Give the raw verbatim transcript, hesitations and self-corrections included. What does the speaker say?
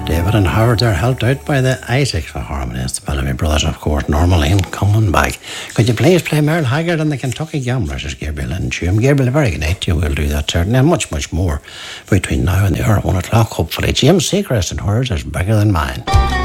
David and Howard are helped out by the Isaacs for Harmonies, the Bellamy Brothers, of course, Norma Lane coming back. Could you please play Merle Haggard and the Kentucky Gamblers as Gabriel and Tume? Gabriel, a very good night to you. We'll do that certainly, and much, much more between now and the hour at one o'clock, hopefully. James Seacrest and hers is bigger than mine.